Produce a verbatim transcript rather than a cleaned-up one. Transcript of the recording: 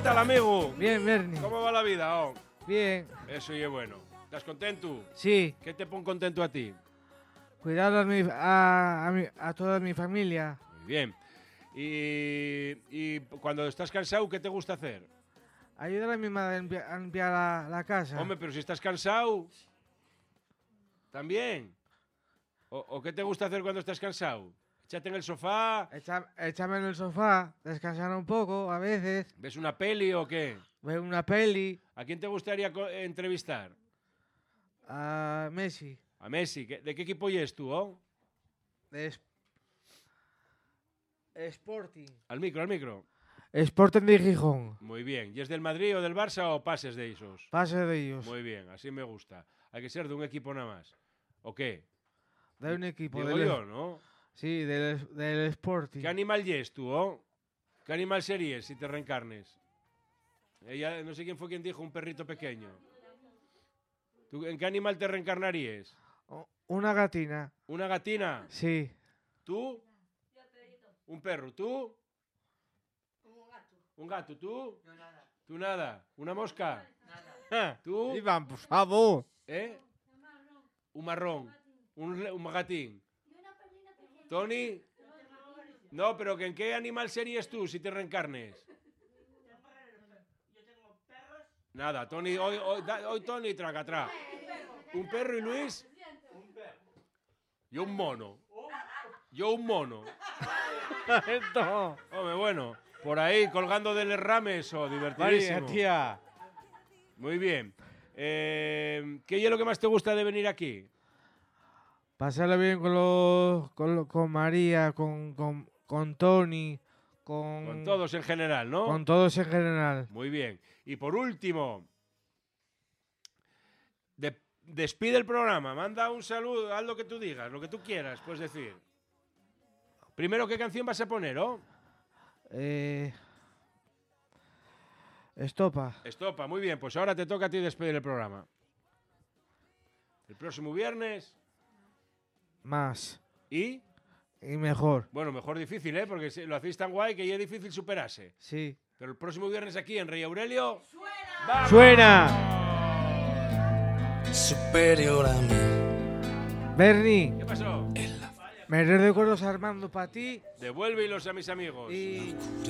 tal, amigo? Bien, Berni. ¿Cómo va la vida, oh? Bien. Eso y es bueno. ¿Estás contento? Sí. ¿Qué te pone contento a ti? Cuidar a, mi, a, a, mi, a toda mi familia. Muy bien. Y, y cuando estás cansado, ¿qué te gusta hacer? Ayudar a mi madre a limpiar, a limpiar la, la casa. Hombre, pero si estás cansado, ¿también? ¿O, ¿O qué te gusta hacer cuando estás cansado? Échate en el sofá. Echa, échame en el sofá, descansar un poco a veces. ¿Ves una peli o qué? Ver una peli. ¿A quién te gustaría entrevistar? A Messi. A Messi. ¿De qué equipo es tú, oh? De Sporting. Al micro, al micro. Sporting de Gijón. Muy bien. ¿Y es del Madrid o del Barça o pases de esos? Pases de ellos. Muy bien, así me gusta. Hay que ser de un equipo nada más. ¿O qué? De un equipo. Digo del, yo, ¿no? Sí, del, del Sporting. ¿Qué animal es tú, oh? ¿Qué animal serías si te reencarnes? Ella, no sé quién fue quien dijo un perrito pequeño. ¿Tú, ¿En qué animal te reencarnarías? Una gatina. ¿Una gatina? Sí. ¿Tú? ¿Un perro? ¿Tú? Un gato. ¿Un gato? ¿Tú? No, nada. ¿Tú nada? ¿Una mosca? Nada. ¿Tú? Iván, por favor. ¿Eh? Un marrón. Un, un gatín. ¿Tony? No, pero ¿en qué animal serías tú si te reencarnes? Yo tengo perros. Nada, Tony, hoy, hoy, hoy Tony traga atrás. ¿Un perro y Luis? Un perro. Yo un mono. Yo un mono. Esto. Hombre, bueno, por ahí colgando del derrame eso, divertidísimo. Vaya, tía. Muy bien. Eh, ¿Qué es lo que más te gusta de venir aquí? Pasarlo bien con los, con, lo- con María, con, con, con Tony, con... Con todos en general, ¿no? Con todos en general. Muy bien. Y por último, de- despide el programa, manda un saludo, haz lo que tú digas, lo que tú quieras, puedes decir. Primero, ¿qué canción vas a poner, oh? Eh... Estopa. Estopa, muy bien, pues ahora te toca a ti despedir el programa. El próximo viernes. Más. ¿Y? Y mejor. Bueno, mejor difícil, ¿eh? Porque lo hacéis tan guay que ya es difícil superarse. Sí. Pero el próximo viernes aquí en Rey Aurelio. ¡Suena! ¡Vamos! ¡Suena! Superior a mí. Bernie, ¿Qué pasó? me recuerdos Armando para ti Devuélvelos a mis amigos. y...